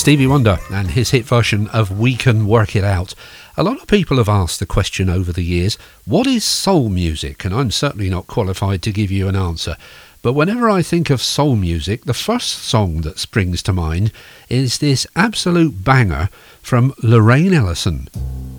Stevie Wonder and his hit version of We Can Work It Out. A lot of people have asked the question over the years, what is soul music? And I'm certainly not qualified to give you an answer. But whenever I think of soul music, the first song that springs to mind is this absolute banger from Lorraine Ellison.